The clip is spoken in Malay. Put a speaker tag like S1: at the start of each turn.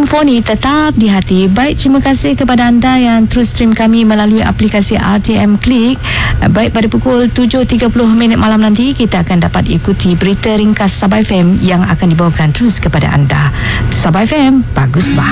S1: Simfoni tetap di hati. Baik, terima kasih kepada anda yang terus stream kami melalui aplikasi RTM Klik. Baik, pada pukul 7.30 malam nanti kita akan dapat ikuti berita ringkas Sabah FM yang akan dibawakan terus kepada anda. Sabah FM, bagus bah.